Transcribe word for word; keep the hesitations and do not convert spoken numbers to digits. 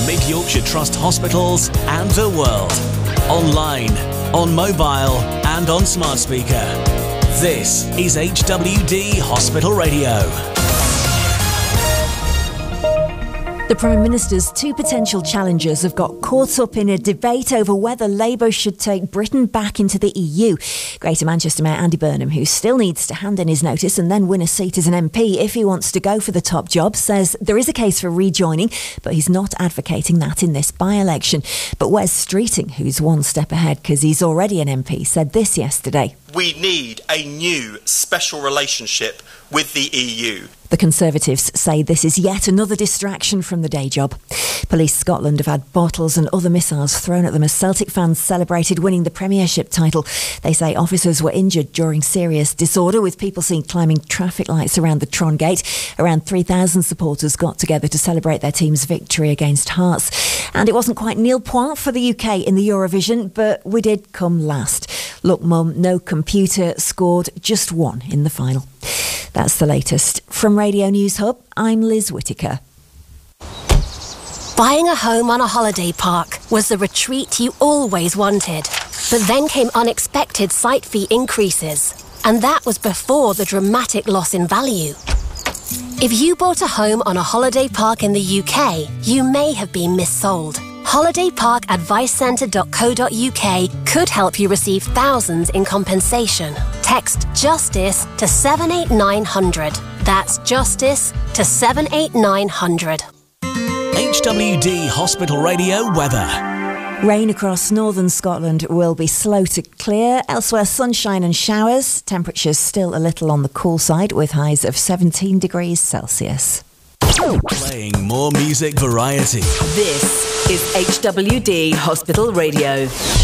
Mid Yorkshire Trust hospitals and the world. Online, on mobile and on smart speaker. This is H W D Hospital Radio. The Prime Minister's two potential challengers have got caught up in a debate over whether Labour should take Britain back into the E U. Greater Manchester Mayor Andy Burnham, who still needs to hand in his notice and then win a seat as an M P if he wants to go for the top job, says there is a case for rejoining, but he's not advocating that in this by-election. But Wes Streeting, who's one step ahead because he's already an M P, said this yesterday. We need a new special relationship with the E U. The Conservatives say this is yet another distraction from the day job. Police Scotland have had bottles and other missiles thrown at them as Celtic fans celebrated winning the Premiership title. They say officers were injured during serious disorder, with people seen climbing traffic lights around the Tron Gate. Around three thousand supporters got together to celebrate their team's victory against Hearts. And it wasn't quite nil point for the U K in the Eurovision, but we did come last. Look, Mum, no computer scored just one in the final. That's the latest. From Radio News Hub, I'm Liz Whittaker. Buying a home on a holiday park was the retreat you always wanted. But then came unexpected site fee increases. And that was before the dramatic loss in value. If you bought a home on a holiday park in the U K, you may have been missold. holiday park advice centre dot co dot U K could help you receive thousands in compensation. Text JUSTICE to seven eight nine hundred. That's JUSTICE to seven eight nine hundred. H W D Hospital Radio weather. Rain across northern Scotland will be slow to clear. Elsewhere, sunshine and showers. Temperatures still a little on the cool side with highs of seventeen degrees Celsius. Playing more music variety. This is H W D Hospital Radio.